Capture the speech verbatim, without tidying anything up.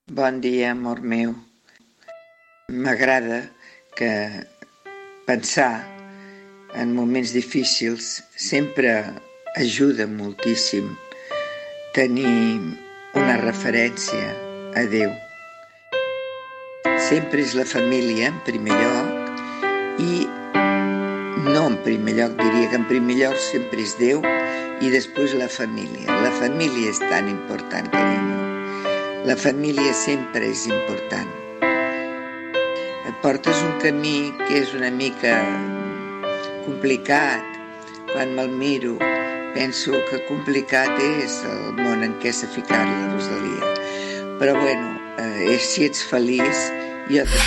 Bon dia, amor meu. M'agrada que pensar en moments difícils sempre ajuda moltíssim tenir una referència a Déu. Sempre és la família en primer lloc i no en primer lloc, diria que en primer lloc sempre és Déu i després la família. La família és tan important, carinyo. La família sempre és important. Et portes un camí que és una mica complicat. Quan me'l miro, penso que complicat és el món en què s'ha ficat la Rosalia. Però bueno, eh, si ets feliç, jo també